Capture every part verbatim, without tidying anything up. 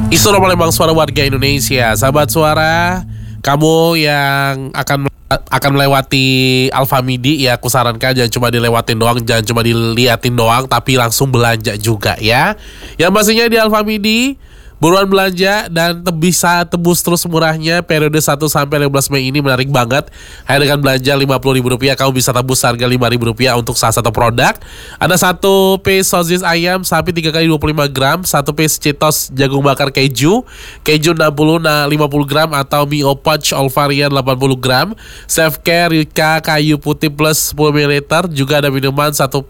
Isu Palembang Suara Warga Indonesia. Sahabat Suara, kamu yang akan akan melewati Alfamidi, ya aku sarankan jangan cuma dilewatin doang, jangan cuma diliatin doang, tapi langsung belanja juga ya. Yang pastinya di Alfamidi, buruan belanja dan te- bisa tebus terus murahnya. Periode satu sampai lima belas Mei ini menarik banget. Hanya dengan belanja lima puluh ribu rupiah kamu bisa tebus harga lima ribu rupiah untuk salah satu produk. Ada satu piece sosis ayam sapi tiga kali dua puluh lima gram, satu piece Cheetos jagung bakar keju, keju enam puluh nah lima puluh gram, atau Mio Punch all varian delapan puluh gram, Self Care Rika kayu putih plus sepuluh mililiter. Juga ada minuman satu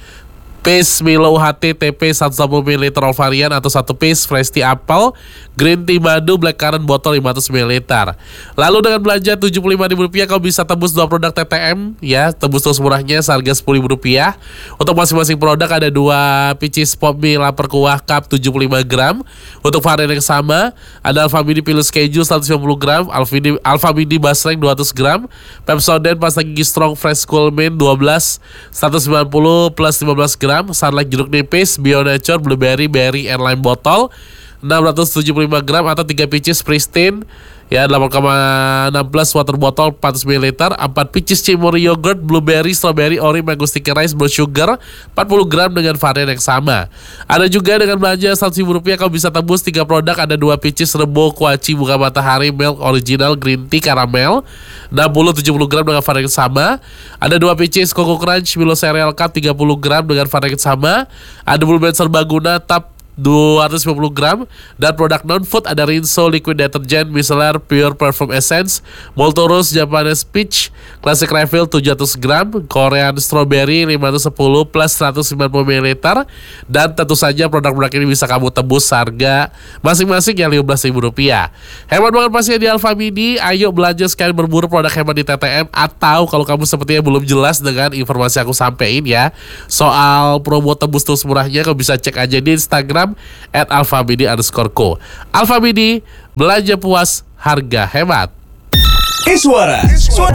piece Milo U H T T P seratus delapan puluh mililiter all varian, atau satu piece Fresh Tea Apple, Green Tea Madu, Black Currant botol lima ratus mililiter. Lalu dengan belanja tujuh puluh lima ribu rupiah kamu bisa tebus dua produk T T M ya, tebus terus murahnya seharga sepuluh ribu rupiah. Untuk masing-masing produk ada dua picis Pop Mie Lapar Kuah Cup tujuh puluh lima gram. Untuk varian yang sama ada Alfamidi Pilus Keju seratus lima puluh gram, Alfamidi, Alfamidi Basreng dua ratus gram, Pepsodent Pasta Gigi Strong Fresh Cool Mint dua belas seratus sembilan puluh plus lima belas gram, Sunlight jeruk nipis, Bio Nature Blueberry Berry and Lime botol enam ratus tujuh puluh lima gram, atau tiga picis Pristine ya delapan koma enam plus water botol empat ratus mililiter, empat picis Cimori yogurt Blueberry Strawberry Ori Mango Sticky Rice Brown Sugar empat puluh gram dengan varian yang sama. Ada juga dengan belanja seratus ribu rupiah kamu bisa tembus tiga produk. Ada dua picis Rebo Kuaci Bunga Matahari Milk Original Green Tea Caramel enam puluh tujuh puluh gram dengan varian yang sama. Ada dua picis Coco Crunch Milo Cereal Cup tiga puluh gram dengan varian yang sama. Ada Blue Band Serbaguna Tap dua ratus lima puluh gram, dan produk non-food ada Rinso Liquid Detergent Micellar Pure Perfume Essence, Moltorus Japanese Peach Classic Refill tujuh ratus gram, Korean Strawberry lima ratus sepuluh plus seratus sembilan puluh mililiter. Dan tentu saja produk-produk ini bisa kamu tebus harga masing-masing yang lima belas ribu rupiah. Hemat banget pastinya di Alfamidi. Ayo belanja sekalian berburu produk hemat di T T M. Atau kalau kamu sepertinya belum jelas dengan informasi aku sampein ya soal promo tebus terus murahnya, kamu bisa cek aja di Instagram at alfamidi underscore co. Alfamidi, belanja puas, harga hemat. Iswara, Suara